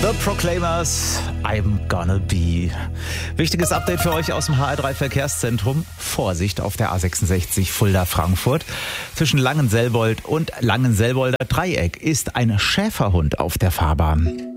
The Proclaimers, I'm gonna be. Wichtiges Update für euch aus dem HR3 Verkehrszentrum. Vorsicht auf der A66 Fulda-Frankfurt. Zwischen Langenselbold und Langenselbolder Dreieck ist ein Schäferhund auf der Fahrbahn.